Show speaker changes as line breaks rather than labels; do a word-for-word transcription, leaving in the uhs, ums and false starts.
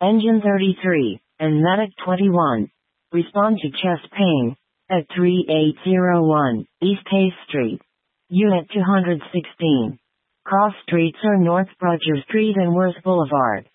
Engine thirty-three, and Medic twenty-one. Respond to chest pain at three eight zero one East Hayes Street, Unit two hundred sixteen. Cross streets are North Brudger Street and Worth Boulevard.